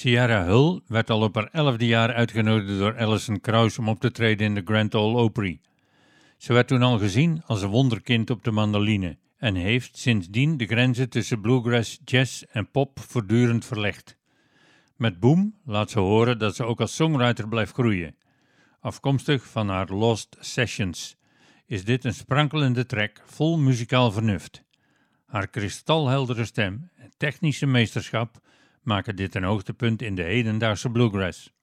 Sierra Hull werd al op haar 11e jaar uitgenodigd door Alison Krauss om op te treden in de Grand Ole Opry. Ze werd toen al gezien als een wonderkind op de mandoline en heeft sindsdien de grenzen tussen bluegrass, jazz en pop voortdurend verlegd. Met Boom laat ze horen dat ze ook als songwriter blijft groeien. Afkomstig van haar Lost Sessions is dit een sprankelende track vol muzikaal vernuft. Haar kristalheldere stem en technische meesterschap maken dit een hoogtepunt in de hedendaagse bluegrass.